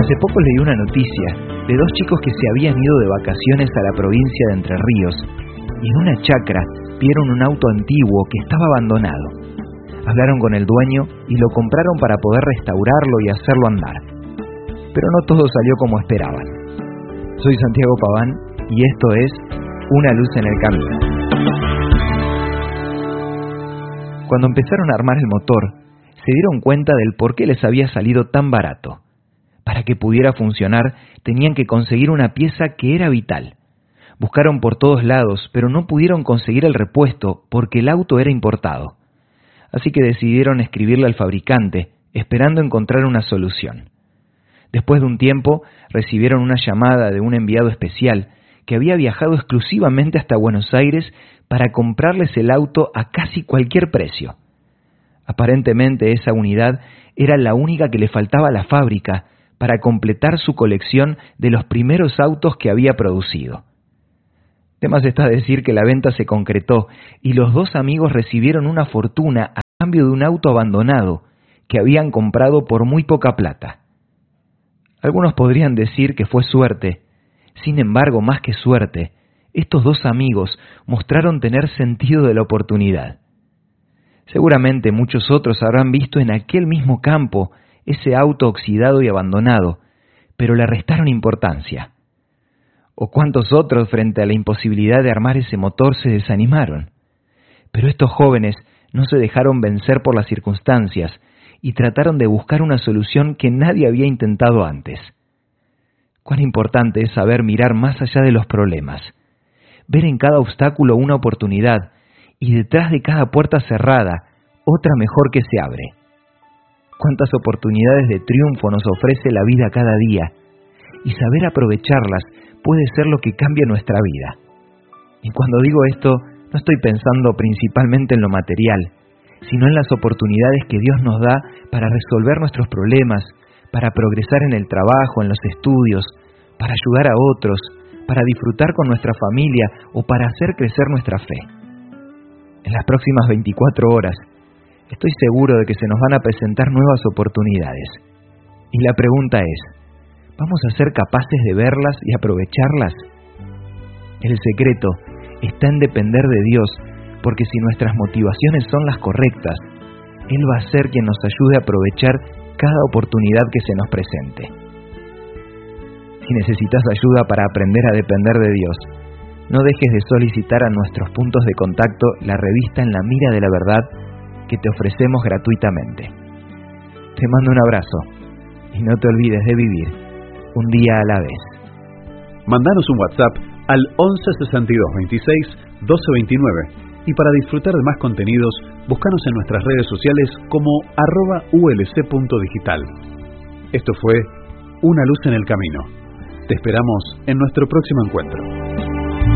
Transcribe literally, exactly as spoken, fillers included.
Hace poco leí una noticia de dos chicos que se habían ido de vacaciones a la provincia de Entre Ríos y en una chacra vieron un auto antiguo que estaba abandonado. Hablaron con el dueño y lo compraron para poder restaurarlo y hacerlo andar. Pero no todo salió como esperaban. Soy Santiago Paván y esto es Una luz en el camino. Cuando empezaron a armar el motor, se dieron cuenta del por qué les había salido tan barato. Para que pudiera funcionar, tenían que conseguir una pieza que era vital. Buscaron por todos lados, pero no pudieron conseguir el repuesto porque el auto era importado. Así que decidieron escribirle al fabricante, esperando encontrar una solución. Después de un tiempo, recibieron una llamada de un enviado especial que había viajado exclusivamente hasta Buenos Aires para comprarles el auto a casi cualquier precio. Aparentemente esa unidad era la única que le faltaba a la fábrica para completar su colección de los primeros autos que había producido. De más está decir que la venta se concretó y los dos amigos recibieron una fortuna a cambio de un auto abandonado que habían comprado por muy poca plata. Algunos podrían decir que fue suerte. Sin embargo, más que suerte, estos dos amigos mostraron tener sentido de la oportunidad. Seguramente muchos otros habrán visto en aquel mismo campo ese auto oxidado y abandonado, pero le restaron importancia. ¿O cuántos otros frente a la imposibilidad de armar ese motor se desanimaron? Pero estos jóvenes no se dejaron vencer por las circunstancias y trataron de buscar una solución que nadie había intentado antes. Cuán importante es saber mirar más allá de los problemas, ver en cada obstáculo una oportunidad y detrás de cada puerta cerrada, otra mejor que se abre. Cuántas oportunidades de triunfo nos ofrece la vida cada día, y saber aprovecharlas puede ser lo que cambie nuestra vida. Y cuando digo esto, no estoy pensando principalmente en lo material, sino en las oportunidades que Dios nos da para resolver nuestros problemas, para progresar en el trabajo, en los estudios, para ayudar a otros, para disfrutar con nuestra familia o para hacer crecer nuestra fe. En las próximas veinticuatro horas, estoy seguro de que se nos van a presentar nuevas oportunidades. Y la pregunta es, ¿vamos a ser capaces de verlas y aprovecharlas? El secreto está en depender de Dios, porque si nuestras motivaciones son las correctas, Él va a ser quien nos ayude a aprovechar cada oportunidad que se nos presente. Si necesitas ayuda para aprender a depender de Dios, no dejes de solicitar a nuestros puntos de contacto la revista En la Mira de la Verdad que te ofrecemos gratuitamente. Te mando un abrazo y no te olvides de vivir un día a la vez. Mandanos un WhatsApp al once sesenta y dos veintiséis doce veintinueve y para disfrutar de más contenidos, búscanos en nuestras redes sociales como arroba ulc.digital. Esto fue Una luz en el camino. Te esperamos en nuestro próximo encuentro.